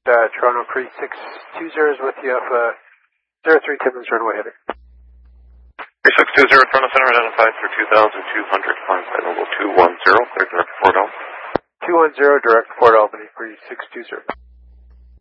Toronto Pre 620 is with you off 03 Timmins runway heading. 3620 Toronto Center identified for 2,200, climb flight level 210, clear direct Port Albany. 210 direct Port Albany, Pre 620.